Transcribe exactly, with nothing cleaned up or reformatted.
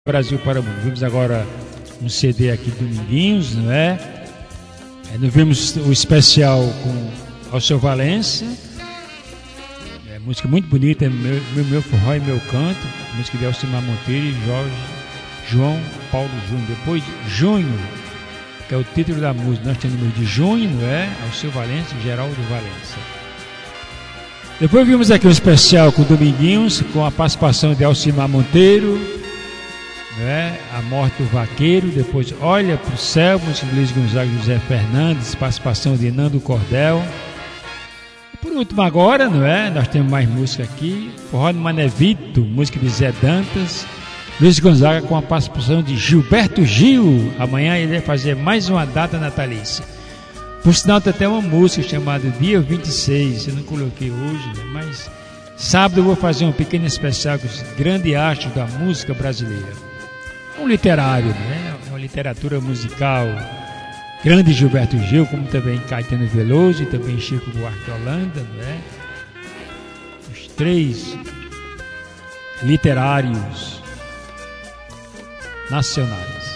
Brasil para o mundo. Vimos agora um C D aqui do Dominguinhos, não é? é nós vimos o especial com Alceu Valença, é, música muito bonita, meu, meu, meu forró e meu canto, música de Alcimar Monteiro e Jorge, João Paulo Júnior. Depois Junho, que é o título da música, nós temos de Junho, não é? Alceu Valença e Geraldo Valença. Depois vimos aqui um especial com o Dominguinhos, com a participação de Alcimar Monteiro, é, A Morte do Vaqueiro. Depois Olha pro Céu, música de Luiz Gonzaga e José Fernandes, participação de Nando Cordel. E por último agora, não é? Nós temos mais música aqui, Forró do Mané Vito, música de Zé Dantas, Luiz Gonzaga com a participação de Gilberto Gil. Amanhã ele vai fazer mais uma data natalícia. Por sinal, tem até uma música chamada Dia vinte e seis, eu não coloquei hoje, né? Mas sábado eu vou fazer um pequeno especial com os grandes astros da música brasileira. É um literário, né? É uma literatura musical. Grande Gilberto Gil, como também Caetano Veloso e também Chico Buarque de Holanda, né? Os três literários nacionais.